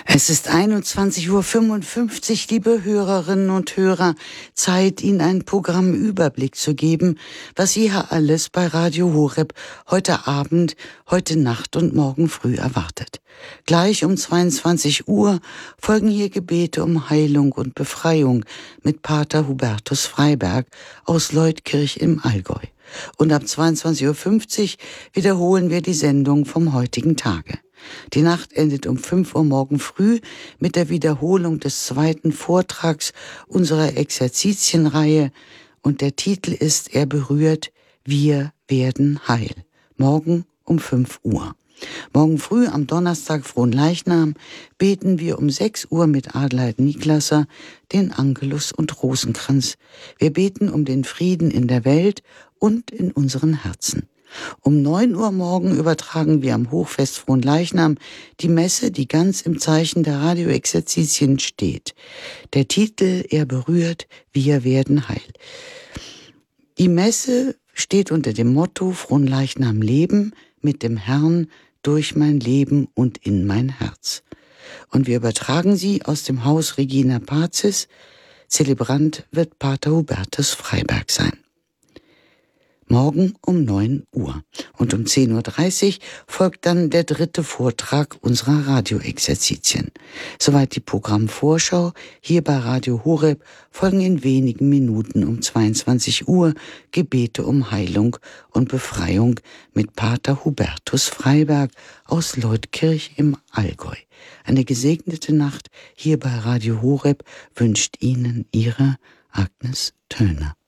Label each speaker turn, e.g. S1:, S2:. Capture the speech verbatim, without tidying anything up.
S1: Es ist einundzwanzig Uhr fünfundfünfzig, liebe Hörerinnen und Hörer. Zeit, Ihnen einen Programmüberblick zu geben, was Sie hier alles bei Radio Horeb heute Abend, heute Nacht und morgen früh erwartet. Gleich um zweiundzwanzig Uhr folgen hier Gebete um Heilung und Befreiung mit Pater Hubertus Freiberg aus Leutkirch im Allgäu. Und ab zweiundzwanzig Uhr fünfzig wiederholen wir die Sendung vom heutigen Tage. Die Nacht endet um fünf Uhr morgen früh mit der Wiederholung des zweiten Vortrags unserer Exerzitienreihe und der Titel ist Er berührt, wir werden heil. Morgen um fünf Uhr. Morgen früh am Donnerstag Fronleichnam beten wir um sechs Uhr mit Adelheid Niklasser den Angelus und Rosenkranz. Wir beten um den Frieden in der Welt und in unseren Herzen. Um neun Uhr morgen übertragen wir am Hochfest Fronleichnam die Messe, die ganz im Zeichen der Radioexerzitien steht. Der Titel Er berührt, wir werden heil. Die Messe steht unter dem Motto Fronleichnam leben mit dem Herrn durch mein Leben und in mein Herz. Und wir übertragen sie aus dem Haus Regina Pazis. Zelebrant wird Pater Hubertus Freiberg sein. Morgen um neun Uhr. Und um zehn Uhr dreißig folgt dann der dritte Vortrag unserer Radioexerzitien. Soweit die Programmvorschau. Hier bei Radio Horeb folgen in wenigen Minuten um zweiundzwanzig Uhr Gebete um Heilung und Befreiung mit Pater Hubertus Freiberg aus Leutkirch im Allgäu. Eine gesegnete Nacht hier bei Radio Horeb wünscht Ihnen Ihre Agnes Töner.